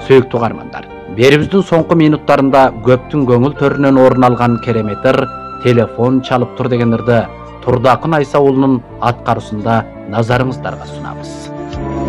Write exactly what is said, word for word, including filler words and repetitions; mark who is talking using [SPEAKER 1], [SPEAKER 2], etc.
[SPEAKER 1] сүйүктүү каармандар, берибиздин соңку минуттарында көптүн көңүл төрүнөн орун алган керемет ыр телефон чалып тур деген ырды Турдакын Айса уулунун аткаруусунда назарыңыздарга сунабыз.